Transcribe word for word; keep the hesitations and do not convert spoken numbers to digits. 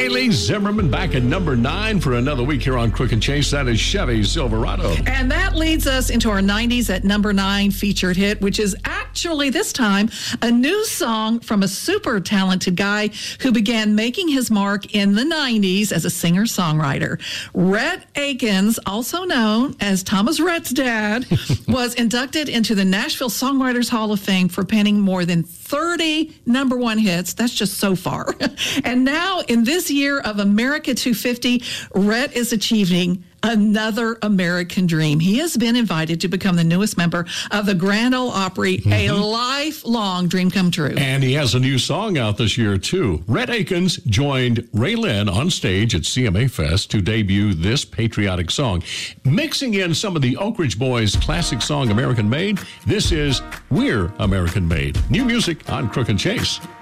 Bailey Zimmerman back at number nine for another week here on Crook and Chase. That is Chevy Silverado. And that leads us into our nineties at number nine featured hit, which is actually this time a new song from a super talented guy who began making his mark in the nineties as a singer-songwriter. Rhett Akins, also known as Thomas Rhett's dad, was inducted into the Nashville Songwriters Hall of Fame for penning more than thirty number one hits. That's just so far. And now in this year of America two fifty, Rhett is achieving another American dream. He has been invited to become the newest member of the Grand Ole Opry, mm-hmm. a lifelong dream come true. And he has a new song out this year, too. Rhett Akins joined Ray Lynn on stage at C M A Fest to debut this patriotic song. Mixing in some of the Oak Ridge Boys' classic song, American Made, this is We're American Made. New music on Crook and Chase.